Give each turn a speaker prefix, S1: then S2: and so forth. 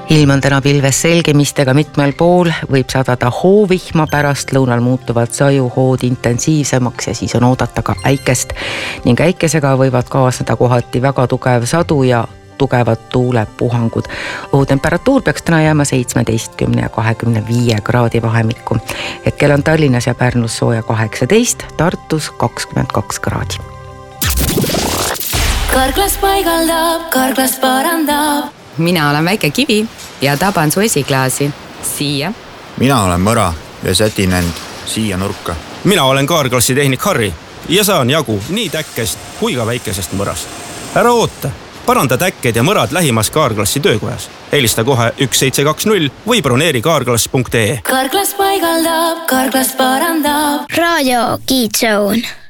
S1: Ilm on täna pilves selgemistega mitmel pool, võib sadada hoovihma, pärast lõunal muutuvad sajuhood intensiivsemaks ja siis on oodata ka äikest ning äikesega võivad kaasneda kohati väga tugev sadu ja tugevad tuulepuhangud. Õhutemperatuur peaks täna jääma 17 ja 25 kraadi vahemikku. Hetkel on Tallinnas ja Pärnus sooja 18, Tartus 22 kraadi.
S2: Karklas paigaldab, Karklas parandab.
S3: Mina olen väike kivi ja taban su esiklaasi. Siia.
S4: Mina olen mõra ja sätin end siia nurka.
S5: Mina olen Kaarklassi tehnik Harri ja saan jagu nii täkkest kui ka väikesest mõrast. Ära oota, paranda täkked ja mõrad lähimas Kaarklassi töökojas. Helista kohe 1720 või broneeri kaarklass.ee.
S2: Karklas paigaldab, Karklas parandab.
S6: Raadio Kids Zone.